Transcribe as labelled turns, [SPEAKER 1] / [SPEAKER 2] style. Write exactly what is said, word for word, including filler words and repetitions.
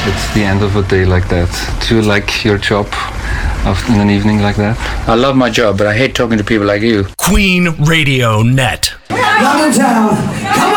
[SPEAKER 1] it's the end of a day like that? Do you like your job in an evening like that?
[SPEAKER 2] I love my job, but I hate talking to people like you.
[SPEAKER 3] Queen Radio Net.
[SPEAKER 4] London Town. Come